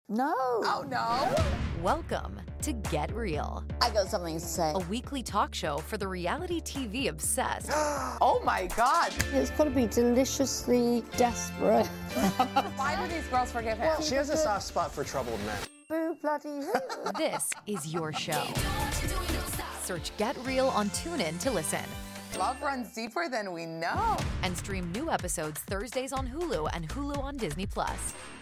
No. Oh, no. Welcome to Get Real, I got something to say. a weekly talk show for the reality TV obsessed Oh, my God. It's got to be deliciously desperate. Why do these girls forgive him? She has a soft spot for troubled men. Boo bloody hoo. This is your show. Search Get Real on TuneIn to listen. Love runs deeper than we know. And stream new episodes Thursdays on Hulu and Hulu on Disney+.